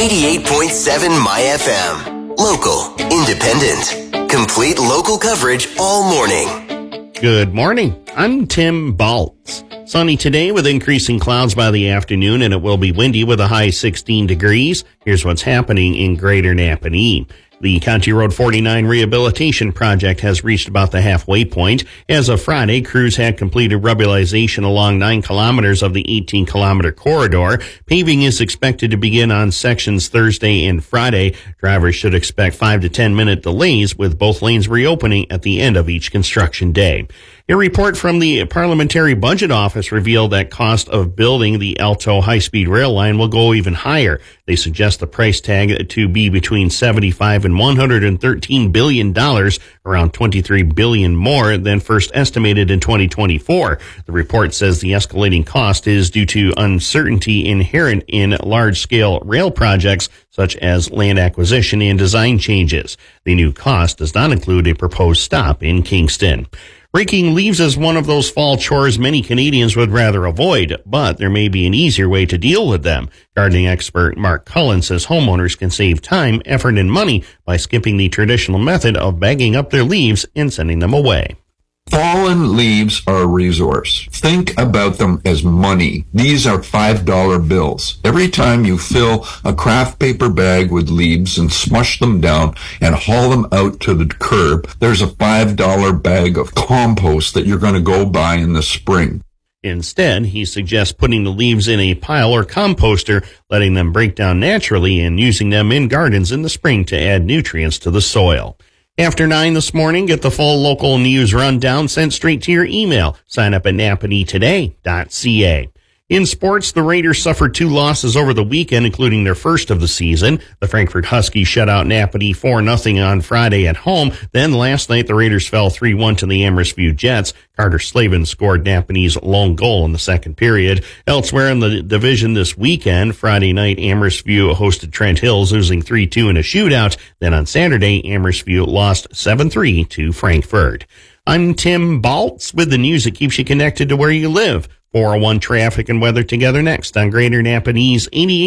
88.7 My FM. Local, independent, complete local coverage all morning. Good morning. I'm Tim Baltz. Sunny today with increasing clouds by the afternoon, and it will be windy with a high 16 degrees. Here's what's happening in Greater Napanee. The County Road 49 rehabilitation project has reached about the halfway point. As of Friday, crews had completed rubberization along 9 kilometers of the 18-kilometer corridor. Paving is expected to begin on sections Thursday and Friday. Drivers should expect 5 to 10-minute delays, with both lanes reopening at the end of each construction day. A report from the Parliamentary Budget Office revealed that cost of building the Alto high-speed rail line will go even higher. They suggest the price tag to be between $75 and $113 billion, around $23 billion more than first estimated in 2024. The report says the escalating cost is due to uncertainty inherent in large-scale rail projects, such as land acquisition and design changes. The new cost does not include a proposed stop in Kingston. Raking leaves is one of those fall chores many Canadians would rather avoid, but there may be an easier way to deal with them. Gardening expert Mark Cullen says homeowners can save time, effort, and money by skipping the traditional method of bagging up their leaves and sending them away. Fallen leaves are a resource. Think about them as money. These are $5 bills. Every time you fill a craft paper bag with leaves and smush them down and haul them out to the curb, there's a $5 bag of compost that you're going to go buy in the spring. Instead, he suggests putting the leaves in a pile or composter, letting them break down naturally, and using them in gardens in the spring to add nutrients to the soil. After 9 this morning, get the full local news rundown sent straight to your email. Sign up at napaneetoday.ca. In sports, the Raiders suffered 2 losses over the weekend, including their first of the season. The Frankfort Huskies shut out Napanee 4-0 on Friday at home. Then last night, the Raiders fell 3-1 to the Amherst View Jets. Carter Slavin scored Napanee's lone goal in the second period. Elsewhere in the division this weekend, Friday night, Amherst View hosted Trent Hills, losing 3-2 in a shootout. Then on Saturday, Amherst View lost 7-3 to Frankfort. I'm Tim Baltz with the news that keeps you connected to where you live. 401 traffic and weather together next on Greater Napanee's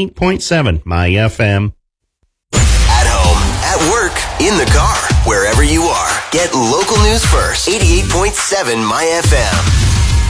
88.7 My FM. At home, at work, in the car, wherever you are. Get local news first. 88.7 My FM.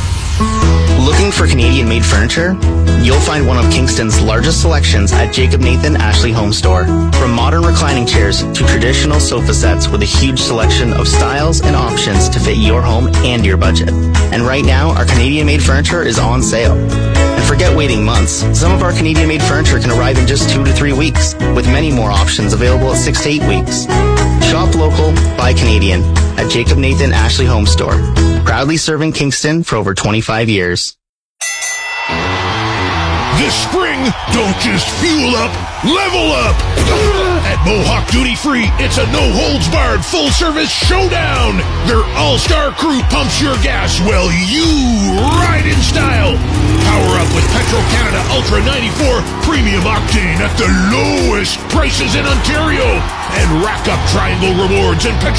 Looking for Canadian-made furniture? You'll find one of Kingston's largest selections at Jacob Nathan Ashley Home Store. From modern reclining chairs to traditional sofa sets, with a huge selection of styles and options to fit your home and your budget. And right now, our Canadian-made furniture is on sale. And forget waiting months. Some of our Canadian-made furniture can arrive in just 2 to 3 weeks, with many more options available at 6 to 8 weeks. Shop local, buy Canadian at Jacob Nathan Ashley Home Store. Proudly serving Kingston for over 25 years. This spring, don't just fuel up, level up! At Mohawk Duty Free, it's a no-holds-barred full-service showdown! Their all-star crew pumps your gas while you ride in style! Power up with Petro-Canada Ultra 94 Premium Octane at the lowest prices in Ontario! And rack up Triangle Rewards and Petro